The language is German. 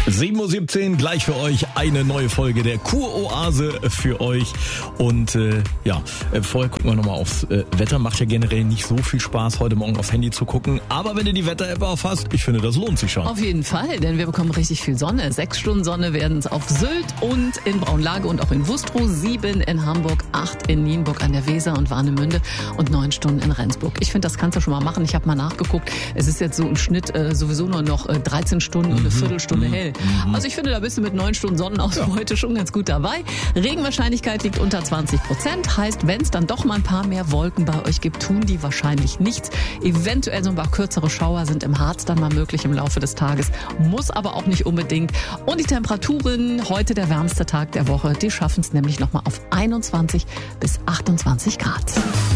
7:17 Uhr, gleich für euch eine neue Folge der Kuroase für euch. Und vorher gucken wir nochmal aufs Wetter. Macht ja generell nicht so viel Spaß, heute Morgen aufs Handy zu gucken. Aber wenn du die Wetter-App aufhast, ich finde, das lohnt sich schon. Auf jeden Fall, denn wir bekommen richtig viel Sonne. 6 Stunden Sonne werden es auf Sylt und in Braunlage und auch in Wustrow, 7 in Hamburg, 8 in Nienburg an der Weser und Warnemünde und 9 Stunden in Rendsburg. Ich finde, das kannst du schon mal machen. Ich habe mal nachgeguckt. Es ist jetzt so im Schnitt sowieso nur noch 13 Stunden und eine Viertelstunde hell. Also ich finde, da bist du mit 9 Stunden Sonnenausbau heute schon ganz gut dabei. Regenwahrscheinlichkeit liegt unter 20%. Heißt, wenn es dann doch mal ein paar mehr Wolken bei euch gibt, tun die wahrscheinlich nichts. Eventuell so ein paar kürzere Schauer sind im Harz dann mal möglich im Laufe des Tages. Muss aber auch nicht unbedingt. Und die Temperaturen, heute der wärmste Tag der Woche, die schaffen es nämlich nochmal auf 21 bis 28 Grad.